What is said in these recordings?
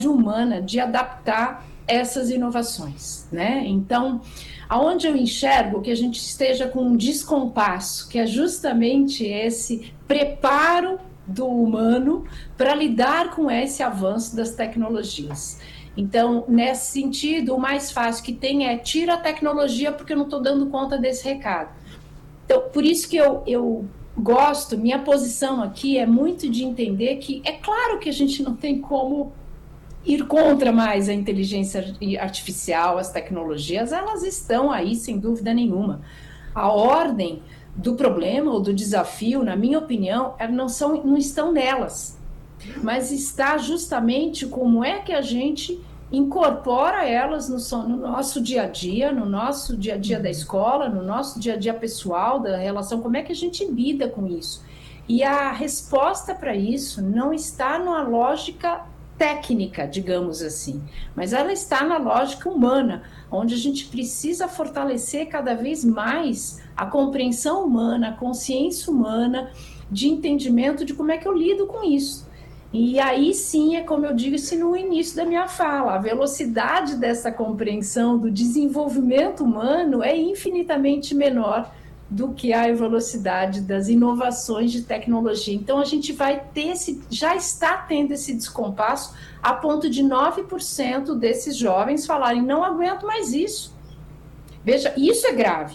humana de adaptar essas inovações, né? Então, aonde eu enxergo que a gente esteja com um descompasso, que é justamente esse preparo do humano para lidar com esse avanço das tecnologias. Então, nesse sentido, o mais fácil que tem é tira a tecnologia porque eu não estou dando conta desse recado. Então, por isso que eu gosto, minha posição aqui é muito de entender que é claro que a gente não tem como ir contra mais a inteligência artificial, as tecnologias, elas estão aí sem dúvida nenhuma. A ordem do problema ou do desafio, na minha opinião, não estão nelas, mas está justamente como é que a gente incorpora elas no nosso dia a dia, no nosso dia a dia da escola, no nosso dia a dia pessoal, da relação, como é que a gente lida com isso. E a resposta para isso não está numa lógica técnica, digamos assim, mas ela está na lógica humana, onde a gente precisa fortalecer cada vez mais a compreensão humana, a consciência humana, de entendimento de como é que eu lido com isso. E aí sim, é como eu disse no início da minha fala, a velocidade dessa compreensão do desenvolvimento humano é infinitamente menor do que a velocidade das inovações de tecnologia. Então, a gente vai ter já está tendo esse descompasso a ponto de 9% desses jovens falarem, não aguento mais isso. Veja, isso é grave.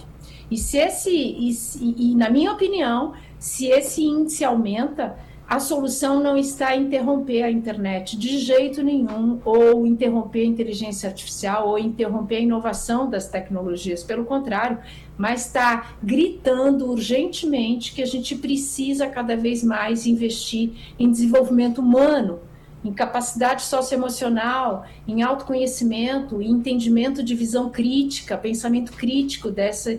E na minha opinião, se esse índice aumenta, a solução não está em interromper a internet de jeito nenhum, ou interromper a inteligência artificial, ou interromper a inovação das tecnologias. Pelo contrário, mas está gritando urgentemente que a gente precisa cada vez mais investir em desenvolvimento humano, em capacidade socioemocional, em autoconhecimento, em entendimento de visão crítica, pensamento crítico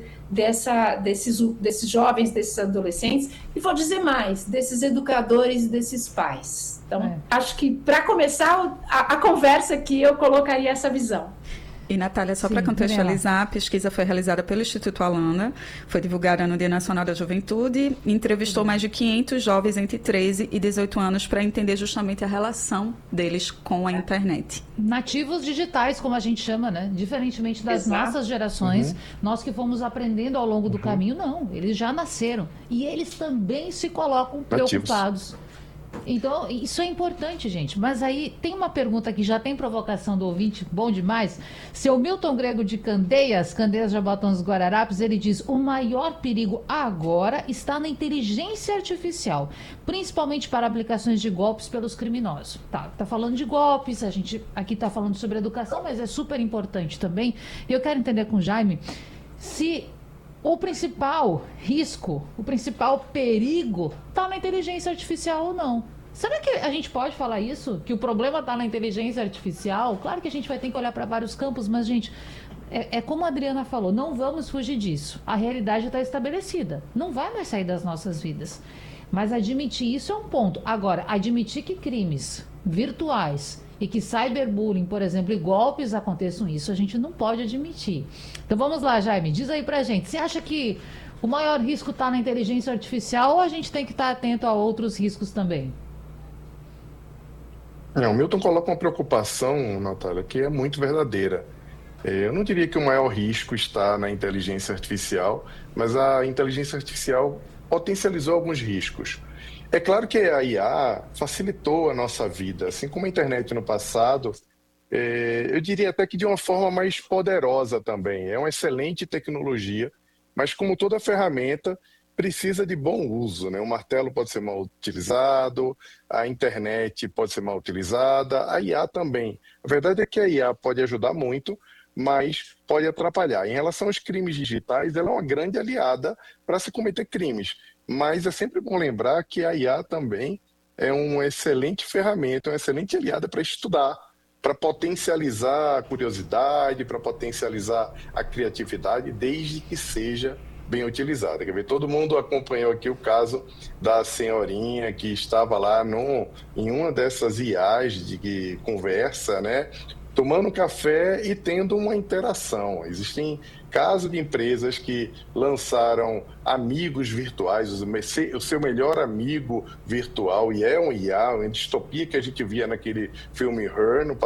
desses jovens, desses adolescentes, e vou dizer mais, desses educadores e desses pais. Então, acho que para começar a conversa aqui, eu colocaria essa visão. E, Natália, só para contextualizar, a pesquisa foi realizada pelo Instituto Alana, foi divulgada no Dia Nacional da Juventude, e entrevistou mais de 500 jovens entre 13 e 18 anos para entender justamente a relação deles com a internet. Nativos digitais, como a gente chama, né? Diferentemente das nossas gerações, nós que fomos aprendendo ao longo do caminho, não, eles já nasceram. E eles também se colocam preocupados. Então, isso é importante, gente. Mas aí tem uma pergunta que já tem provocação do ouvinte, bom demais. Seu Milton Grego de Candeias Jabotão dos Guararapes, ele diz: o maior perigo agora está na inteligência artificial, principalmente para aplicações de golpes pelos criminosos. Tá falando de golpes, a gente aqui tá falando sobre educação, mas é super importante também. E eu quero entender com o Jaime se o principal risco, o principal perigo está na inteligência artificial ou não. Será que a gente pode falar isso? Que o problema está na inteligência artificial? Claro que a gente vai ter que olhar para vários campos, mas, gente, é como a Adriana falou, não vamos fugir disso. A realidade está estabelecida. Não vai mais sair das nossas vidas. Mas admitir isso é um ponto. Agora, admitir que crimes virtuais e que cyberbullying, por exemplo, e golpes aconteçam, isso a gente não pode admitir. Então vamos lá, Jaime, diz aí pra gente, você acha que o maior risco está na inteligência artificial ou a gente tem que estar atento a outros riscos também? O Milton coloca uma preocupação, Natália, que é muito verdadeira. Eu não diria que o maior risco está na inteligência artificial, mas a inteligência artificial potencializou alguns riscos. É claro que a IA facilitou a nossa vida, assim como a internet no passado, eu diria até que de uma forma mais poderosa também. É uma excelente tecnologia, mas como toda ferramenta, precisa de bom uso, né? O martelo pode ser mal utilizado, a internet pode ser mal utilizada, a IA também. A verdade é que a IA pode ajudar muito, mas pode atrapalhar. Em relação aos crimes digitais, ela é uma grande aliada para se cometer crimes. Mas é sempre bom lembrar que a IA também é uma excelente ferramenta, uma excelente aliada para estudar, para potencializar a curiosidade, para potencializar a criatividade, desde que seja bem utilizada. Quer ver? Todo mundo acompanhou aqui o caso da senhorinha que estava lá em uma dessas IAs de conversa, né? Tomando café e tendo uma interação. Existem casos de empresas que lançaram amigos virtuais, o seu melhor amigo virtual, e é um IA, uma distopia que a gente via naquele filme Her, no